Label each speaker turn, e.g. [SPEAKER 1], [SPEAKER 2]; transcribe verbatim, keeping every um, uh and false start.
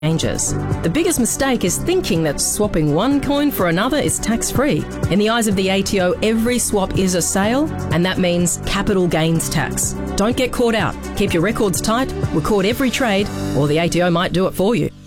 [SPEAKER 1] changes. The biggest mistake is thinking that swapping one coin for another is tax-free. In the eyes of the A T O, every swap is a sale, and that means capital gains tax. Don't get caught out. Keep your records tight, record every trade, or the A T O might do it for you.